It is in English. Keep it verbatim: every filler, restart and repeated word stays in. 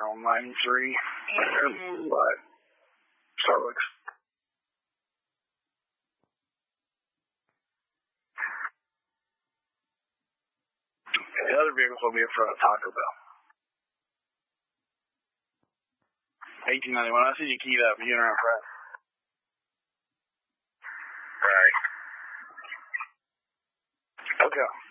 on ninety-three. But Starbucks. The other vehicles will be in front of Taco Bell. eighteen ninety-one. I see you keyed up. You're in front. Right. Okay.